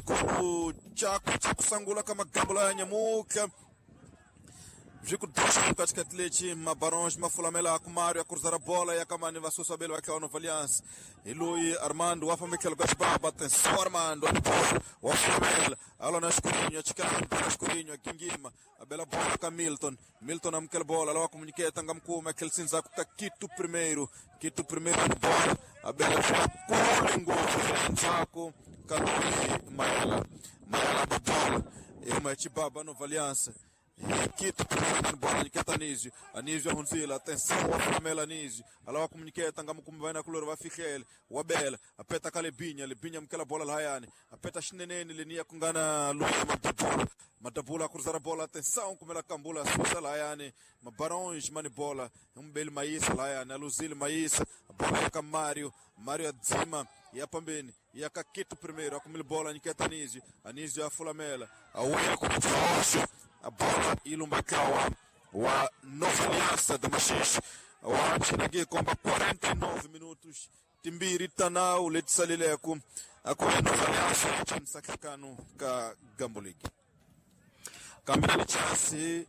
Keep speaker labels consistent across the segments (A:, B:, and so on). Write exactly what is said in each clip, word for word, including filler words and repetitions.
A: xikulu chako cha kusangula kama gambo la nyamuka vikudosha katikati lechi mabarões mafulamela akumário a cruzar a bola e a camani vai susabelo aquela nova aliança e Lui Armando o afamikel gasbaba atenção Armando o afamel alo na escurinho chicano na escurinho a Kingima a bela bola com Milton Milton amkel bola alo comunique tangam kuma aquele cinzaco ka Quito primeiro Quito primeiro bola a bela colingo cinzaco Kalui Maela Maela bola e uma chibaba nova aliança Quito primeiro bola de Anísio Anísio Hunzila atenção a Flamela Anísio alo comunique tangam kuma vai na color vai ficar o Abel apeta Kalebinha Lebinha mkela bola lahayani apeta shineneni linia kungana Lui Madabula Madabula cruzar a bola atenção como ela cambula susa lahayani mabarões mani bola um belo maísa lahayani aluzile maísa a bola é com Mário Mário Adzima e a Pambeni e a Quito primeiro a comer bola de Anísio Anísio a Flamela a Uia com a bola ilumbakawa wa Nova Aliança da Machixe wa chinagi komba quarenta e nove minutos timbiri tanau letsalileko akoya Nova Aliança chamsakikano ka Gambo League kamera chance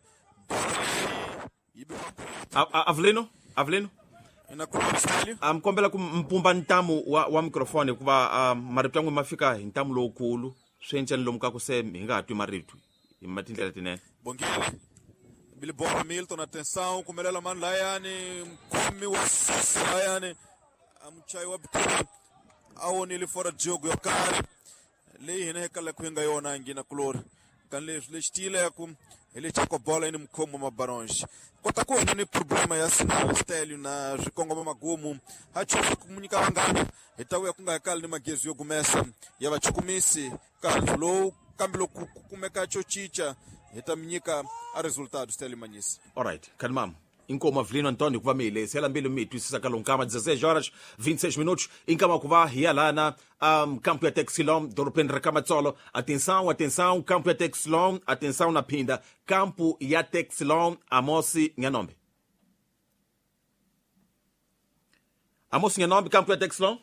B: Avelino Avelino amkombela kumpumba ntamu wa, wa mikrofoni kuba um, marito yangu mafika ntamu lokulu swenchani lomka kusemi ngatu maritu imatindlela tinene
A: bongile bili bola Milton atenção kumelela man layani kumi wa sasa layani amchai wa bitura awoni li fora jogo yokari le hine kala kuinga yona ngina klor kan le le stile yakum ele chako bola ini mkomo mabarões kotakuwa ni problema ya sinal stelio na jikongo magumu hacho kumunika ngani etawe kunga kala ni magezi yo gumesa yaba chukumisi kanlo kambilo kumeka chochicha etaminyika a resultado Steli Manhis.
B: Alright, calmamos. Incoma Avelino Antônio kuva mele sela mbili mitu isisa kalonkama dezesseis horas vinte e seis minutos incama kuva hialana um, campo ya Texilom doropendra Rakamatolo. Atenção, atenção, campo ya Texilom, atenção na pinda. Campo ya Texilom, Amosi Nyanombe. Amosi Nyanombe, campo ya Texilom.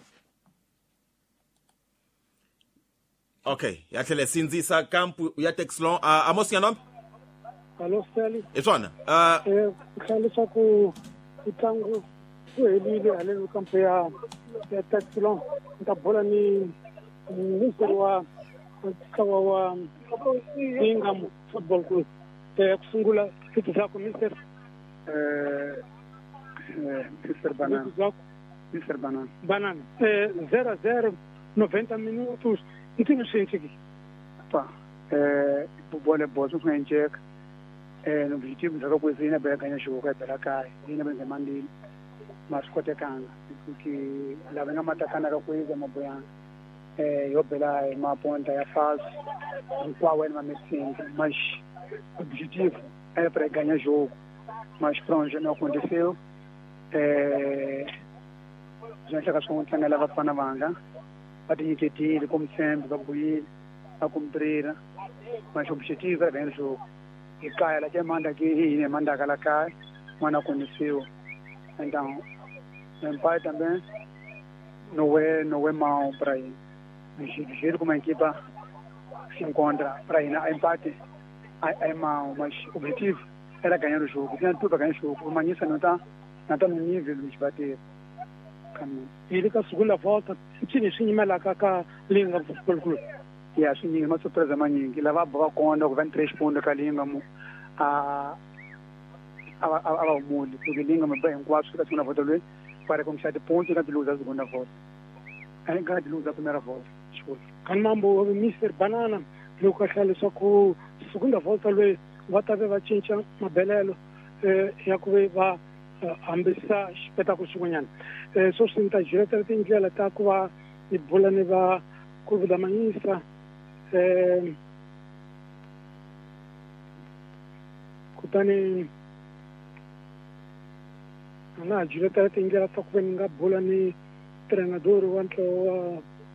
B: Okay, yathele sinzisa campo ya Texilom, uh, Amosi Nyanombe.
C: Alô, Steli.
B: Eswana. Ah,
C: eh, khali swa ku itangu ku helile hale no campo ya ya Texilon. Nta bola ni ni wa kawa wa Ingam Football Club. Eh kusungula kitu zako Mister
D: eh Mister Banana. Mister Banana.
C: Banana. Eh zero a zero noventa minutos. Ntinho shinchiki.
D: Pa. Eh bola bozo kwenjeka. Eh no objetivo da coisa bela ganha jogo bela cai ina bem demandil mas kote kanga que la venga matakana ka coisa maboya eh yo bela ma ponta ya faz um qual é uma medicina mas o objetivo era para ganhar jogo mas pronto não aconteceu eh já já que a gente leva para na banda a gente que tira como sempre para buir a cumprir mas o objetivo era ganhar jogo e cai ela já manda aqui e manda aquela cai mas não aconteceu então o empate também não é não é mau para aí do jeito como a equipa se encontra para aí na empate é mau mas o objetivo era ganhar o jogo tinha tudo para ganhar o jogo o Manhissa não está não está no nível de bater
C: ele com a segunda volta tinha sim mela cá linha Football Club
D: e assim ninguém uma surpresa manhã que leva boa conta com três pontos que a linha a a a o mundo porque linha me bem quatro que a segunda volta ali para começar de pontos que a luz a segunda volta aí ganha de luz a primeira volta
C: kan mambo Mister Banana lo khali swa ku segunda volta ali vata va cinca mabelelo eh ya ku va ambisa espetáculo swin'wanyana eh so sinta direta tindlela ta ku va ibula ni va ku da Manhissa eh kutani ana direta tindlela ta ku va nga bula ni treinador wa ntlo